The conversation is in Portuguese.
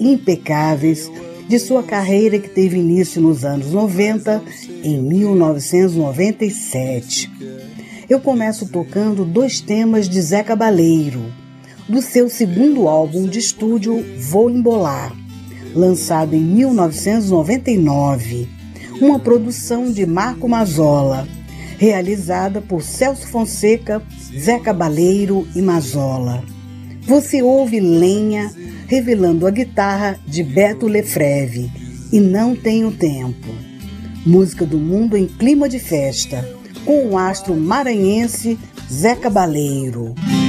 impecáveis de sua carreira que teve início nos anos 90, em 1997. Eu começo tocando 2 temas de Zé Cabaleiro, do seu segundo álbum de estúdio Vou Embolar, lançado em 1999, uma produção de Marco Mazzola, realizada por Celso Fonseca, Zé Cabaleiro e Mazzola. Você ouve Lenha, revelando a guitarra de Beto Lefreve, e Não Tenho Tempo. Música do mundo em clima de festa, com o astro maranhense Zé Cabaleiro.